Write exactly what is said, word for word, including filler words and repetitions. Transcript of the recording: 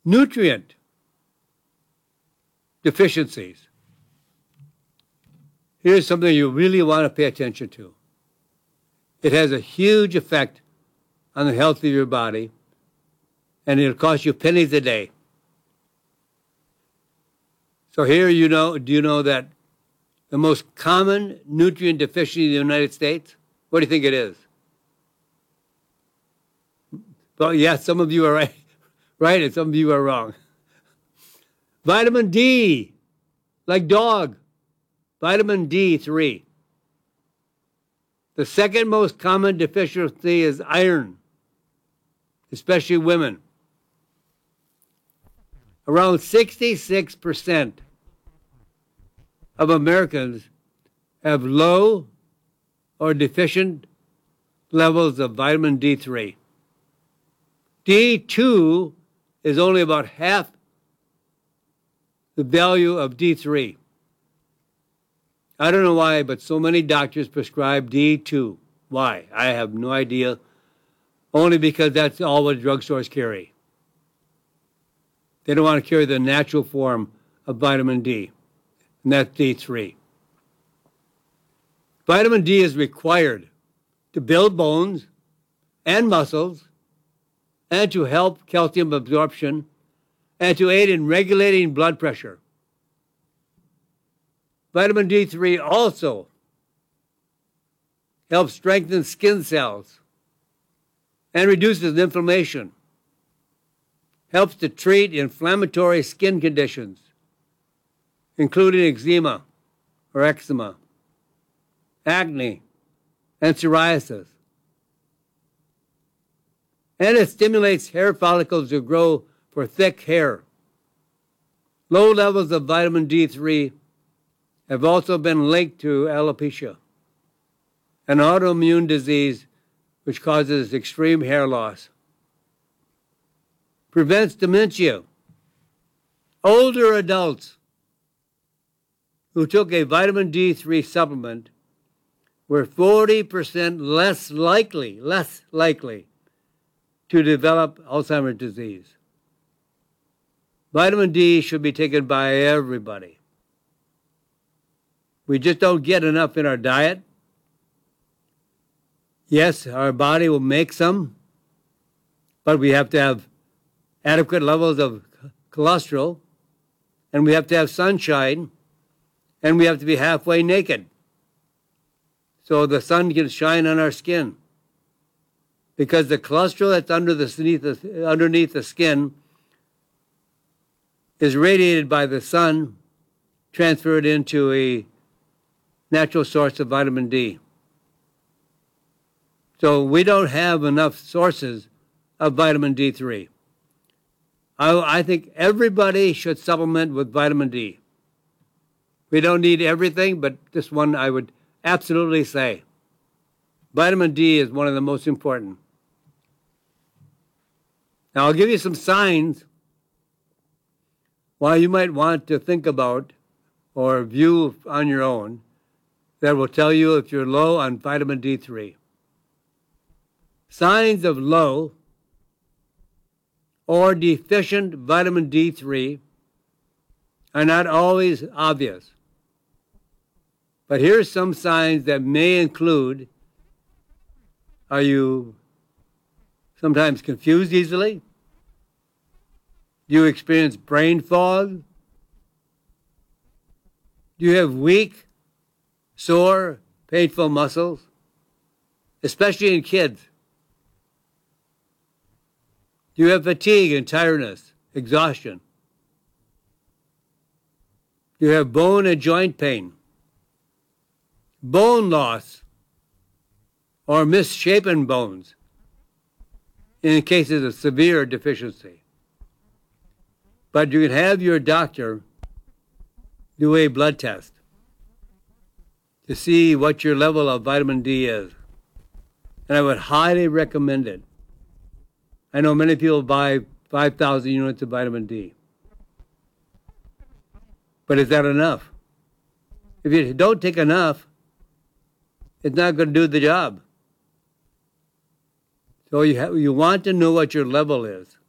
nutrient deficiencies. Here's something you really want to pay attention to. It has a huge effect on the health of your body, and it'll cost you pennies a day. So here you know, do you know that the most common nutrient deficiency in the United States, what do you think it is? Well, yeah, some of you are right, right, and some of you are wrong. Vitamin D, like dog, vitamin D three. The second most common deficiency is iron, especially women. Around sixty-six percent of Americans have low or deficient levels of vitamin D three. D two is only about half the value of D three. I don't know why, but so many doctors prescribe D two. Why? I have no idea. Only because that's all what drugstores carry. They don't want to carry the natural form of vitamin D, and that's D three. Vitamin D is required to build bones and muscles, and to help calcium absorption, and to aid in regulating blood pressure. Vitamin D three also helps strengthen skin cells and reduces inflammation, helps to treat inflammatory skin conditions, including eczema or eczema, acne, and psoriasis. And it stimulates hair follicles to grow for thick hair. Low levels of vitamin D three have also been linked to alopecia, an autoimmune disease which causes extreme hair loss. Prevents dementia. Older adults who took a vitamin D three supplement were forty percent less likely, less likely to develop Alzheimer's disease. Vitamin D should be taken by everybody. We just don't get enough in our diet. Yes, our body will make some, but we have to have adequate levels of cholesterol, and we have to have sunshine, and we have to be halfway naked so the sun can shine on our skin. Because the cholesterol that's under the, underneath the skin is radiated by the sun, transferred into a natural source of vitamin D. So we don't have enough sources of vitamin D three. I, I think everybody should supplement with vitamin D. We don't need everything, but this one I would absolutely say. Vitamin D is one of the most important. Now, I'll give you some signs why you might want to think about or view on your own that will tell you if you're low on vitamin D three. Signs of low or deficient vitamin D three are not always obvious. But here's some signs that may include: are you sometimes confused easily? Do you experience brain fog? Do you have weak, sore, painful muscles, especially in kids? Do you have fatigue and tiredness, exhaustion? Do you have bone and joint pain, bone loss, or misshapen bones in cases of severe deficiency? But you can have your doctor do a blood test to see what your level of vitamin D is. And I would highly recommend it. I know many people buy five thousand units of vitamin D. But is that enough? If you don't take enough, it's not going to do the job. So you have, you want to know what your level is.